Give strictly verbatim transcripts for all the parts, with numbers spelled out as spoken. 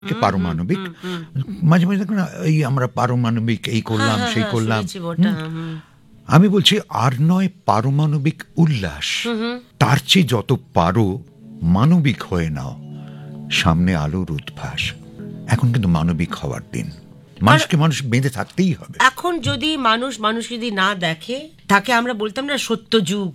পারমাণবিক, মাঝে মাঝে দেখো না এই আমরা পারমাণবিক এই করলাম সেই করলাম, আমি বলছি আর নয় পারমাণবিক উল্লাস, তার চেয়ে যত পারো মানবিক হয়ে নাও, সামনে আলোর উদ্ভাস। এখন কিন্তু মানবিক হওয়ার দিন, মানুষকে মানুষ বেঁধে থাকতেই হবে। এখন যদি মানুষ মানুষ যদি না দেখে, তাকে আমরা বলতাম না সত্য যুগ,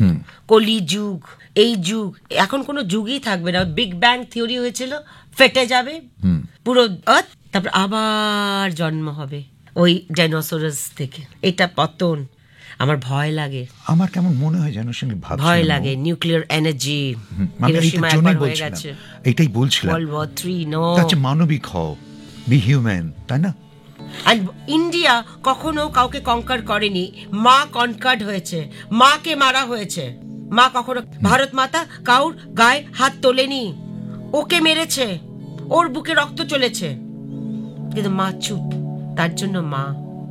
কলি যুগ, এই যুগ, এখন কোনো যুগই থাকবে না। বিগ ব্যাং থিওরি হয়েছিল, ফেটে যাবে পুরো আর্থ, তারপর আবার জন্ম হবে ওই ডাইনোসরাস থেকে। এটা পতন, আমার ভয় লাগে। আমার কেমন মনে হয় যেন শুনে ভয় লাগে। নিউক্লিয়ার এনার্জি, হিরোশিমা একবার হয়ে গেছে, এটাই বলছিলাম। ওয়ার্ল্ড ওয়ার থ্রি, নো, তাতে মানবিক হও, বি হিউম্যান, তাই না? আর ইন্ডিয়া কখনো কাউকে কনকার করেনি, মা কনকার্ড হয়েছে, মাকে মারা হয়েছে। মা কখনো, ভারত মাতা কাউর গায়ে হাত তোলেনি, ওকে মেরেছে, ওর বুকে রক্ত চলেছে, কিন্তু মা চুপ। তার জন্য মা,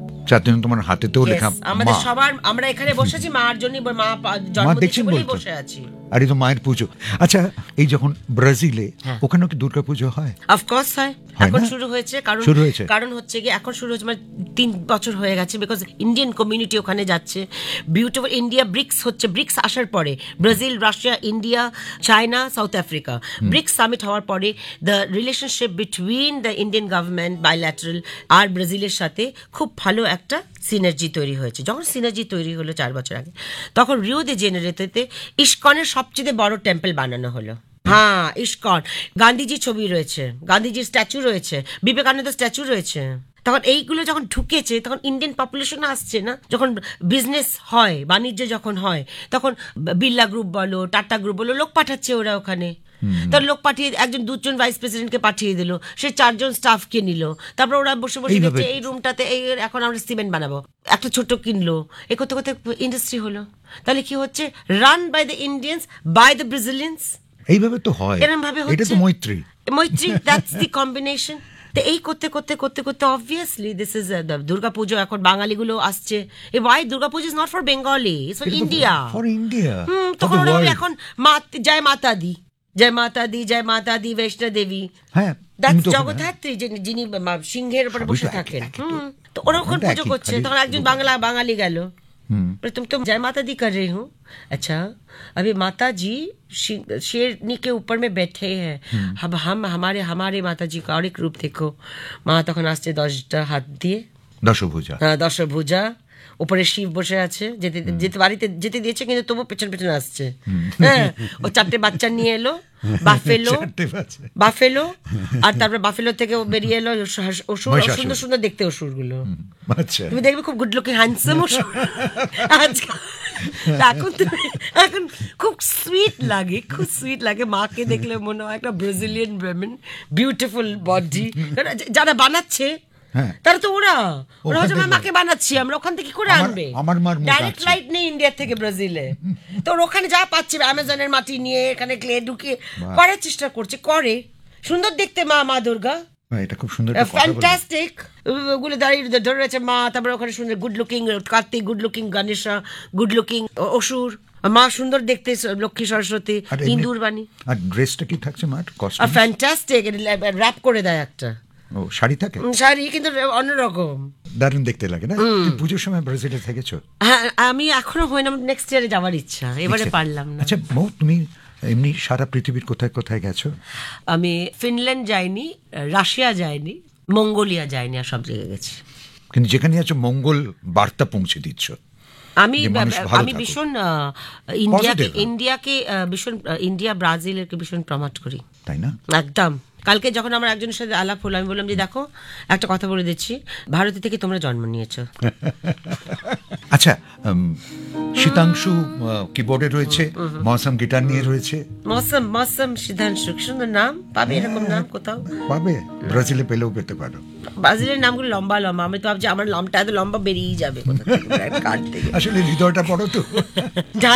তোমার হাতেতেও লেখা আমাদের সবার, আমরা এখানে বসেছি মার জন্য, মা জন্ম দিয়েছে বলেই বসে আছি। আর এই তো মায়ের পুজো। আচ্ছা, এই যখন ব্রাজিলে, ওখানেও কি দুর্গা পুজো হয়? অফকোর্স হয়, এখন শুরু হয়েছে। কারণ কারণ হচ্ছে কি, এখন শুরু হচ্ছে মানে তিন বছর হয়ে গেছে, বিকজ ইন্ডিয়ান কমিউনিটি ওখানে যাচ্ছে। বিউটিফুল ইন্ডিয়া ব্রিক্স হচ্ছে, ব্রিক্স আসার পরে Brazil, Russia, India, China, south Africa, bricks summit হওয়ার পরে the relationship between the Indian government bilateral আর ব্রাজিলের সাথে খুব ভালো একটা সিনার্জি তৈরি হয়েছে। যখন সিনার্জি তৈরি হলো চার বছর আগে, তখন রিও দে জেনেরেটোতে ইস্কনের সবচেয়ে বড় টেম্পল বানানো হলো। হ্যাঁ, ইস্কন, গান্ধীজির ছবি রয়েছে, গান্ধীজির স্ট্যাচু রয়েছে, বিবেকানন্দ স্ট্যাচু রয়েছে। তখন এইগুলো যখন ঢুকেছে, তখন ইন্ডিয়ান পপুলেশন আসছে না, যখন বিজনেস হয়, বাণিজ্য যখন হয়, তখন বিড়লা গ্রুপ বলো, টাটা গ্রুপ বলো, লোক পাঠাচ্ছে ওরা ওখানে। তার লোক পাঠিয়ে, একজন দুজন ভাইস প্রেসিডেন্টকে পাঠিয়ে দিল, সে চারজন স্টাফকে নিল, তারপর ওরা বসে বসে দেখছে এই রুমটাতে এই এখন আমরা সিমেন্ট বানাবো, একটা ছোট কিনলো, এ করতে করতে ইন্ডাস্ট্রি হলো। তাহলে কি হচ্ছে, run by the Indians, by the ব্রাজিলিয়ান্স। এইভাবে তো হয়, এরকম ভাবে হচ্ছে, এটা তো মৈত্রী, মৈত্রী, দ্যাটস দি কম্বিনেশন। তো এই করতে করতে করতে করতে অবভিয়াসলি দিস ইজ দুর্গা পুজো। এখন বাঙালিগুলো আসছে, A Y Durga Puja is not for Bengali, it's for India, for India. হুম, তখন এখন জয় মাতা দি, জয় মাতা দি, জয় মাতা দি, বৈষ্ণো দেবী, হ্যাঁ, জগদ্ধাত্রী যিনি সিংহের উপরে বসে থাকেন, তো ওরা ওখানে পুজো করছে। তখন একজন বাংলা বাঙালি গেল, तुम तुम जय माता दी कर रही हूँ, अच्छा अभी माता जी शेरनी के ऊपर में बैठे हैं, अब हम हमारे हमारे माता जी का और एक रूप देखो। মা তখন আসছে দশটা হাত দিয়ে, দশভুজা, হ্যাঁ দশভুজা, উপরে শিব বসে আছে, যেতে যেতে বাড়িতে যেতে দিয়েছে, কিন্তু তবু পেছন পেছন আসছে। হ্যাঁ, ও চারটে বাচ্চা নিয়ে এলো, বাফেলো বাফেলো আর তারপর বাফেলো থেকে বেরিয়ে এলো অসুর, সুন্দর সুন্দর দেখতে অসুর গুলো, তুমি দেখবে খুব গুড লুকিং হ্যান্ডসাম অসুর। এখন এখন খুব সুইট লাগে, খুব সুইট লাগে, মাকে দেখলে মনে হয় একটা ব্রাজিলিয়ান ওমেন, বিউটিফুল বডি। যারা বানাচ্ছে তারা তো ওরা ওরা হচ্ছে মাকে বানাচ্ছি আমরা, ওখান থেকে করে আনবে, ডাইরেক্ট ফ্লাইট নেই ইন্ডিয়া থেকে ব্রাজিলে, তো ওখানে যা পাচ্ছে অ্যামাজনের মাটি নিয়ে এখানে ক্লে ঢুকিয়ে করার চেষ্টা করছে, করে সুন্দর দেখতে মা, মা দুর্গা, এটা খুব সুন্দর, ফ্যান্টাস্টিক। ওগুলো দাঁড়িয়ে ধরে রয়েছে মা, তারপরে ওখানে সুন্দর good looking Kartik, good looking Ganesha, good looking অসুর, মা সুন্দর দেখতে লক্ষ্মী সরস্বতী, ইন্দুর বাণী। আর ড্রেসটা কি থাকছে মার? কস্টিউম ফ্যান্টাস্টিক, র্যাপ করে দেয় একটা, ও শাড়ি থাকে, শাড়ি কিন্তু অন্যরকম, দারুণ দেখতে লাগে না? পুজোর সময় ব্রাজিলে থেকেছো? হ্যাঁ, আমি এখনো হয় না, নেক্সট ইয়ারে যাওয়ার ইচ্ছা, এবারে পারলাম না। আচ্ছা মৌ, তুমি এমনি সারা পৃথিবীর কোথায় কোথায় গেছো? আমি ফিনল্যান্ড যাইনি, রাশিয়া যাইনি, মঙ্গোলিয়া যাইনি, আর সব জায়গায় গেছি। কিন্তু যেখানে আছো মঙ্গল বার্তা পৌঁছে দিচ্ছ। আমি আমি ভীষণ ইন্ডিয়াকে ইন্ডিয়াকে ভীষণ ইন্ডিয়া ব্রাজিলকে ভীষণ প্রমোট করি, তাই না? একদম। কালকে যখন আমার একজনের সাথে আলাপ হলো, আমি বললাম যে দেখো একটা কথা বলে দিচ্ছি, ভারত থেকে তোমরা জন্ম নিয়েছো। আচ্ছা, শীতাংশু কিবোর্ডে রয়েছে, মৌসুম গিটার নিয়ে রয়েছে। মৌসুম মৌসুম শীতাংশু, সুন্দর নাম, পাবে এরকম নাম কোথাও? পাবে, ব্রাজিলে পেলেও পেতে পারো। ব্রাজিলের নামগুলো লম্বা লম্বা, আমি তো ভাবছি আমার নামটা এত লম্বা বেরিয়েই যাবে কোথা থেকে, আসলে হৃদয়টা বড় তো।